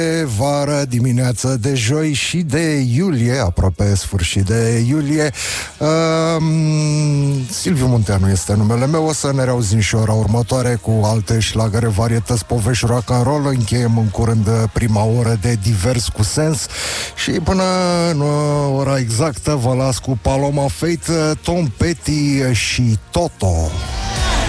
vară, dimineață de joi și de iulie, aproape sfârșit de iulie. Silviu Munteanu este numele meu. O să ne reauzim și ora următoare cu alte șlagăre, varietăți, povești, rock and roll. Încheiem în curând prima oră de Divers cu Sens și până în ora exactă vă las cu Paloma Faith, Tom Petty și Toto.